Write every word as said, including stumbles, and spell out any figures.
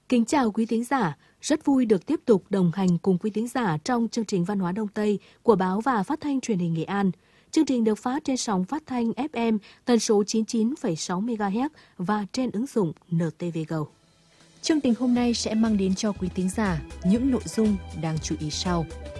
Kính chào quý thính giả, rất vui được tiếp tục đồng hành cùng quý thính giả trong chương trình Văn hóa Đông Tây của Báo và Phát thanh Truyền hình Nghệ An. Chương trình được phát trên sóng phát thanh ép em tần số chín mươi chín phẩy sáu mê ga héc và trên ứng dụng en tê vê Go. Chương trình hôm nay sẽ mang đến cho quý thính giả những nội dung đáng chú ý sau.